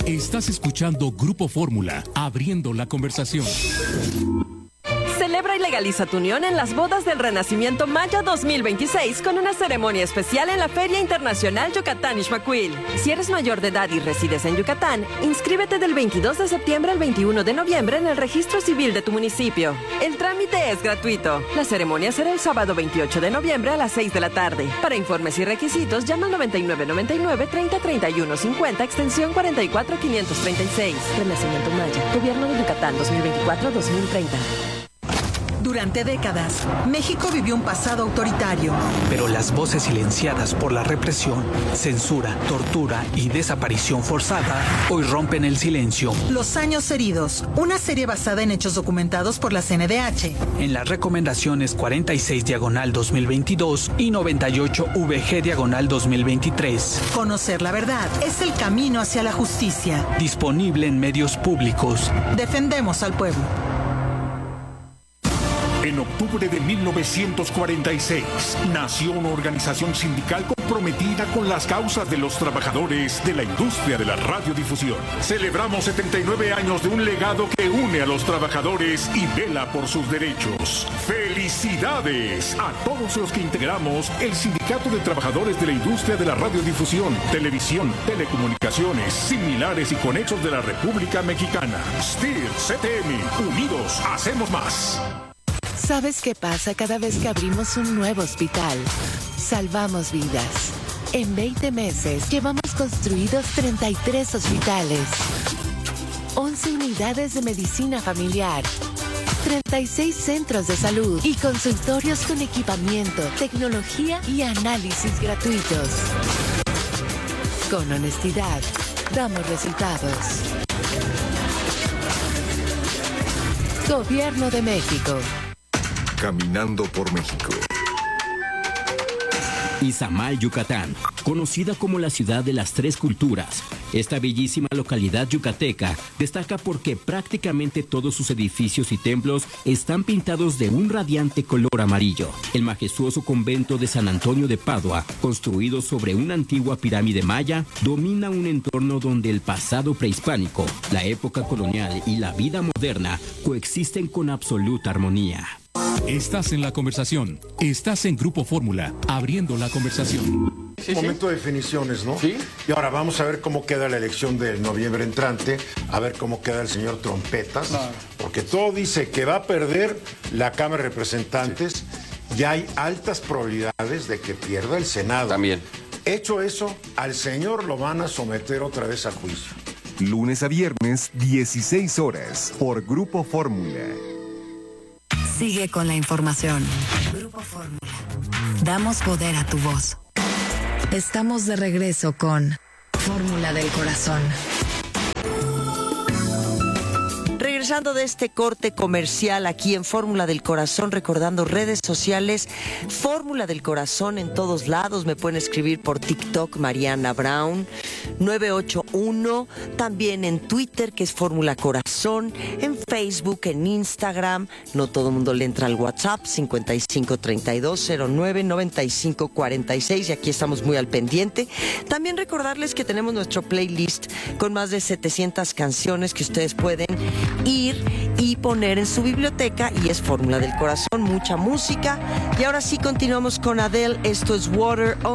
Estás escuchando Grupo Fórmula, abriendo la conversación. Celebra y legaliza tu unión en las bodas del Renacimiento Maya 2026 con una ceremonia especial en la Feria Internacional Yucatán Ixmaquil. Si eres mayor de edad y resides en Yucatán, inscríbete del 22 de septiembre al 21 de noviembre en el registro civil de tu municipio. El trámite es gratuito. La ceremonia será el sábado 28 de noviembre a las 6 de la tarde. Para informes y requisitos, llama al 9999 30 31 50, extensión 44536. Renacimiento Maya, Gobierno de Yucatán 2024-2030. Durante décadas, México vivió un pasado autoritario. Pero las voces silenciadas por la represión, censura, tortura y desaparición forzada hoy rompen el silencio. Los años heridos, una serie basada en hechos documentados por la CNDH. En las recomendaciones 46/2022 y 98/VG/2023. Conocer la verdad es el camino hacia la justicia. Disponible en medios públicos. Defendemos al pueblo. En octubre de 1946, nació una organización sindical comprometida con las causas de los trabajadores de la industria de la radiodifusión. Celebramos 79 años de un legado que une a los trabajadores y vela por sus derechos. ¡Felicidades a todos los que integramos el Sindicato de Trabajadores de la Industria de la Radiodifusión, Televisión, Telecomunicaciones, Similares y Conexos de la República Mexicana! STIR, CTM, unidos, hacemos más. ¿Sabes qué pasa cada vez que abrimos un nuevo hospital? Salvamos vidas. En 20 meses llevamos construidos 33 hospitales, 11 unidades de medicina familiar, 36 centros de salud y consultorios con equipamiento, tecnología y análisis gratuitos. Con honestidad, damos resultados. Gobierno de México. Caminando por México. Izamal, Yucatán, conocida como la ciudad de las tres culturas. Esta bellísima localidad yucateca destaca porque prácticamente todos sus edificios y templos están pintados de un radiante color amarillo. El majestuoso convento de San Antonio de Padua, construido sobre una antigua pirámide maya, domina un entorno donde el pasado prehispánico, la época colonial y la vida moderna coexisten con absoluta armonía. Estás en la conversación. Estás en Grupo Fórmula, abriendo la conversación. Momento de definiciones, ¿no? Sí. Y ahora vamos a ver cómo queda la elección del noviembre entrante, a ver cómo queda el señor Trompetas, porque todo dice que va a perder la Cámara de Representantes, y hay altas probabilidades de que pierda el Senado. También. Hecho eso, al señor lo van a someter otra vez a juicio. Lunes a viernes, 16 horas, por Grupo Fórmula. Sigue con la información. Grupo Fórmula. Damos poder a tu voz. Estamos de regreso con Fórmula del Corazón. Regresando de este corte comercial aquí en Fórmula del Corazón, recordando redes sociales, Fórmula del Corazón en todos lados. Me pueden escribir por TikTok, Mariana Brown 981, también en Twitter, que es Fórmula Corazón, en Facebook, en Instagram. No todo el mundo le entra al WhatsApp, 5532099546, y aquí estamos muy al pendiente. También recordarles que tenemos nuestro playlist con más de 700 canciones que ustedes pueden ir y poner en su biblioteca, y es Fórmula del Corazón, mucha música. Y ahora sí continuamos con Adele. Esto es Water on